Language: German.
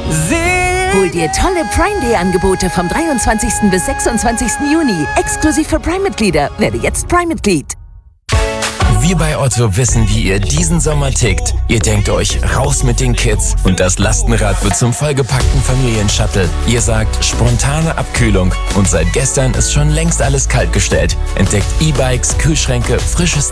Hol dir tolle Prime Day Angebote vom 23. bis 26. Juni. Exklusiv für Prime-Mitglieder. Werde jetzt Prime-Mitglied. Wir bei Otto wissen, wie ihr diesen Sommer tickt. Ihr denkt euch, raus mit den Kids und das Lastenrad wird zum vollgepackten Familienshuttle. Ihr sagt, spontane Abkühlung und seit gestern ist schon längst alles kaltgestellt. Entdeckt E-Bikes, Kühlschränke, frisches